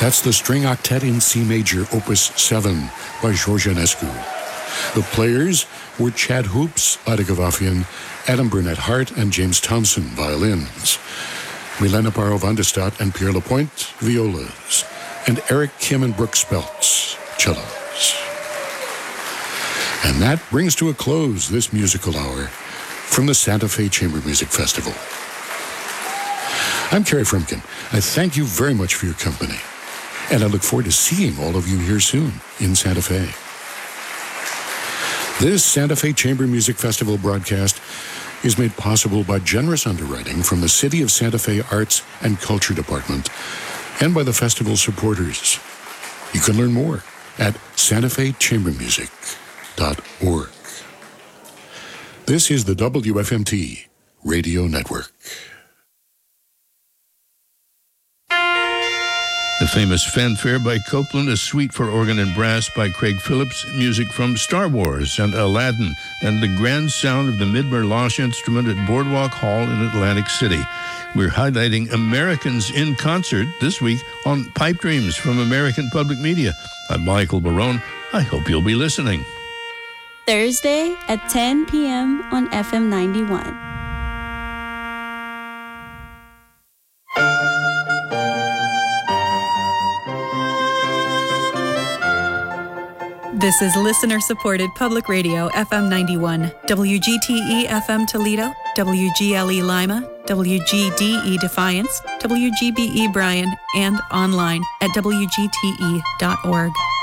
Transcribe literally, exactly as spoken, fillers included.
That's the String Octet in C Major, Opus seven by George Enescu. The players were Chad Hoops, Ida Gavafian, Adam Burnett-Hart, and James Thompson, violins. Milena Barrow Vandestadt and Pierre Lapointe, violas. And Eric Kim and Brooke Speltz, cellos. And that brings to a close this musical hour from the Santa Fe Chamber Music Festival. I'm Kerry Frumkin. I thank you very much for your company, and I look forward to seeing all of you here soon in Santa Fe. This Santa Fe Chamber Music Festival broadcast is made possible by generous underwriting from the City of Santa Fe Arts and Culture Department and by the festival supporters. You can learn more at santa fe chamber music dot org. This is the W F M T Radio Network. The famous fanfare by Copland, a suite for organ and brass by Craig Phillips, music from Star Wars and Aladdin, and the grand sound of the Midmer-Losh instrument at Boardwalk Hall in Atlantic City. We're highlighting Americans in concert this week on Pipe Dreams from American Public Media. I'm Michael Barone. I hope you'll be listening. Thursday at ten p.m. on F M ninety-one. This is listener-supported public radio, F M ninety-one, W G T E F M Toledo, W G L E Lima, W G D E Defiance, W G B E Bryan, and online at W G T E dot org.